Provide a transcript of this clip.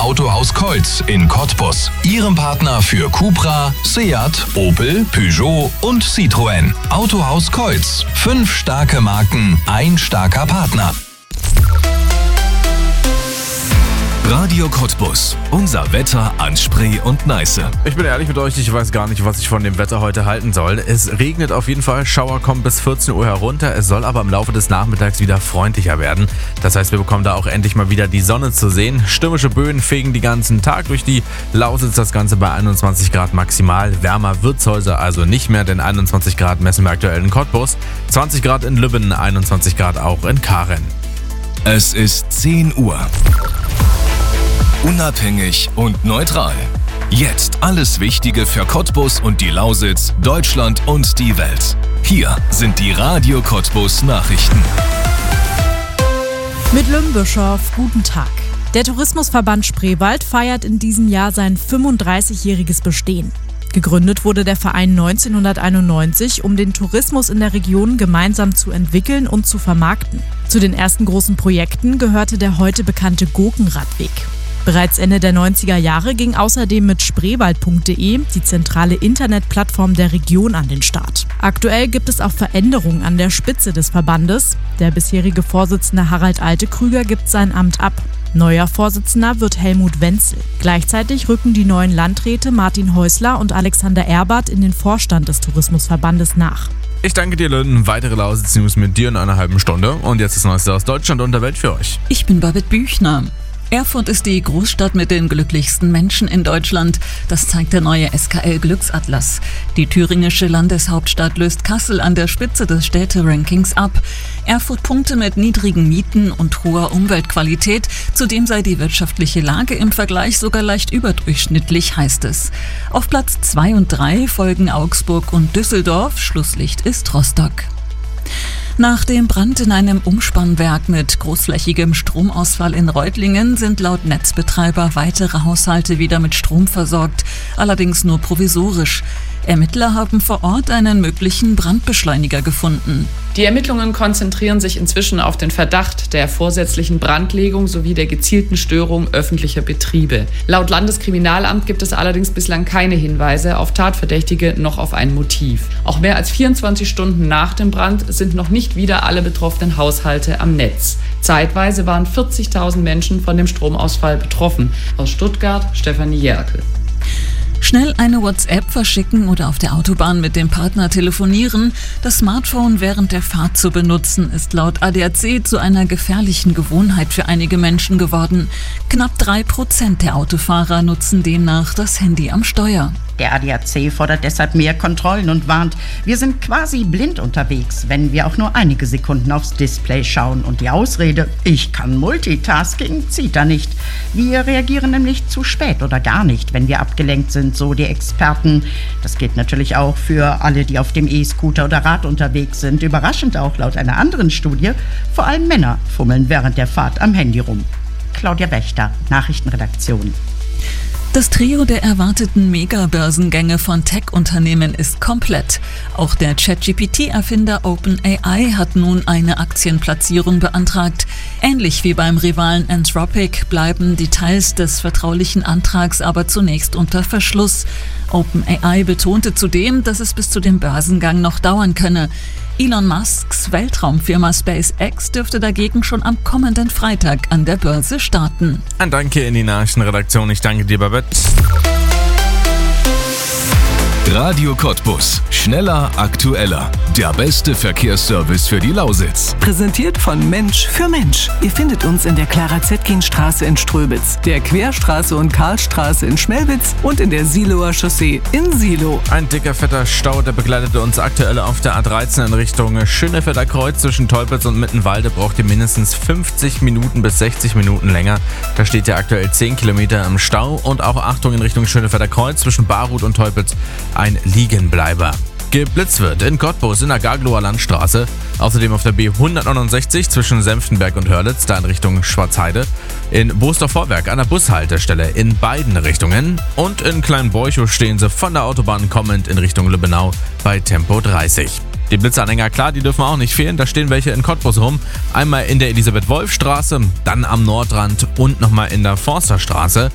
Autohaus Keutz in Cottbus. Ihrem Partner für Cupra, Seat, Opel, Peugeot und Citroën. Autohaus Keutz. 5 starke Marken, ein starker Partner. Radio Cottbus. Unser Wetter an Spree und Neiße. Ich bin ehrlich mit euch, ich weiß gar nicht, was ich von dem Wetter heute halten soll. Es regnet auf jeden Fall, Schauer kommen bis 14 Uhr herunter. Es soll aber im Laufe des Nachmittags wieder freundlicher werden. Das heißt, wir bekommen da auch endlich mal wieder die Sonne zu sehen. Stürmische Böen fegen den ganzen Tag durch die Lausitz, das Ganze bei 21 Grad maximal. Wärmer wird's heute also nicht mehr, denn 21 Grad messen wir aktuell in Cottbus, 20 Grad in Lübben, 21 Grad auch in Karen. Es ist 10 Uhr. Unabhängig und neutral. Jetzt alles Wichtige für Cottbus und die Lausitz, Deutschland und die Welt. Hier sind die Radio Cottbus Nachrichten. Mit Lümbischow, guten Tag. Der Tourismusverband Spreewald feiert in diesem Jahr sein 35-jähriges Bestehen. Gegründet wurde der Verein 1991, um den Tourismus in der Region gemeinsam zu entwickeln und zu vermarkten. Zu den ersten großen Projekten gehörte der heute bekannte Gurkenradweg. Bereits Ende der 90er Jahre ging außerdem mit spreewald.de die zentrale Internetplattform der Region an den Start. Aktuell gibt es auch Veränderungen an der Spitze des Verbandes. Der bisherige Vorsitzende Harald Altekrüger gibt sein Amt ab. Neuer Vorsitzender wird Helmut Wenzel. Gleichzeitig rücken die neuen Landräte Martin Häusler und Alexander Erbert in den Vorstand des Tourismusverbandes nach. Ich danke dir, Lynn. Weitere Lausitz-News mit dir in einer halben Stunde. Und jetzt das Neueste aus Deutschland und der Welt für euch. Ich bin Babette Büchner. Erfurt ist die Großstadt mit den glücklichsten Menschen in Deutschland. Das zeigt der neue SKL Glücksatlas. Die thüringische Landeshauptstadt löst Kassel an der Spitze des Städterankings ab. Erfurt punkte mit niedrigen Mieten und hoher Umweltqualität. Zudem sei die wirtschaftliche Lage im Vergleich sogar leicht überdurchschnittlich, heißt es. Auf Platz 2 und 3 folgen Augsburg und Düsseldorf. Schlusslicht ist Rostock. Nach dem Brand in einem Umspannwerk mit großflächigem Stromausfall in Reutlingen sind laut Netzbetreiber weitere Haushalte wieder mit Strom versorgt, allerdings nur provisorisch. Ermittler haben vor Ort einen möglichen Brandbeschleuniger gefunden. Die Ermittlungen konzentrieren sich inzwischen auf den Verdacht der vorsätzlichen Brandlegung sowie der gezielten Störung öffentlicher Betriebe. Laut Landeskriminalamt gibt es allerdings bislang keine Hinweise auf Tatverdächtige noch auf ein Motiv. Auch mehr als 24 Stunden nach dem Brand sind noch nicht wieder alle betroffenen Haushalte am Netz. Zeitweise waren 40.000 Menschen von dem Stromausfall betroffen. Aus Stuttgart, Stefanie Jerkel. Schnell eine WhatsApp verschicken oder auf der Autobahn mit dem Partner telefonieren. Das Smartphone während der Fahrt zu benutzen, ist laut ADAC zu einer gefährlichen Gewohnheit für einige Menschen geworden. Knapp 3% der Autofahrer nutzen demnach das Handy am Steuer. Der ADAC fordert deshalb mehr Kontrollen und warnt, wir sind quasi blind unterwegs, wenn wir auch nur einige Sekunden aufs Display schauen. Und die Ausrede, ich kann Multitasking, zieht da nicht. Wir reagieren nämlich zu spät oder gar nicht, wenn wir abgelenkt sind, so die Experten. Das gilt natürlich auch für alle, die auf dem E-Scooter oder Rad unterwegs sind. Überraschend auch laut einer anderen Studie, vor allem Männer fummeln während der Fahrt am Handy rum. Claudia Wächter, Nachrichtenredaktion. Das Trio der erwarteten Mega-Börsengänge von Tech-Unternehmen ist komplett. Auch der ChatGPT-Erfinder OpenAI hat nun eine Aktienplatzierung beantragt. Ähnlich wie beim Rivalen Anthropic bleiben Details des vertraulichen Antrags aber zunächst unter Verschluss. OpenAI betonte zudem, dass es bis zu dem Börsengang noch dauern könne. Elon Musks Weltraumfirma SpaceX dürfte dagegen schon am kommenden Freitag an der Börse starten. Ein Danke in die Nachrichtenredaktion. Ich danke dir, Babette. Radio Cottbus. Schneller, aktueller. Der beste Verkehrsservice für die Lausitz. Präsentiert von Mensch für Mensch. Ihr findet uns in der Clara-Zetkin-Straße in Ströbitz, der Querstraße und Karlstraße in Schmelwitz und in der Siloer Chaussee in Silo. Ein dicker, fetter Stau, der begleitete uns aktuell auf der A13 in Richtung Schönefelder Kreuz zwischen Teupitz und Mittenwalde. Braucht ihr mindestens 50 Minuten bis 60 Minuten länger. Da steht ja aktuell 10 Kilometer im Stau. Und auch Achtung in Richtung Schönefelder Kreuz zwischen Barut und Teupitz. Ein Liegenbleiber. Geblitzt wird in Cottbus in der Gaglower Landstraße, außerdem auf der B169 zwischen Senftenberg und Hörlitz, da in Richtung Schwarzheide, in Boosdorf-Vorwerk an der Bushaltestelle in beiden Richtungen und in Kleinborchow stehen sie von der Autobahn kommend in Richtung Lübbenau bei Tempo 30. Die Blitzanhänger, klar, die dürfen auch nicht fehlen. Da stehen welche in Cottbus rum. Einmal in der Elisabeth-Wolf-Straße, dann am Nordrand und nochmal in der Forsterstraße.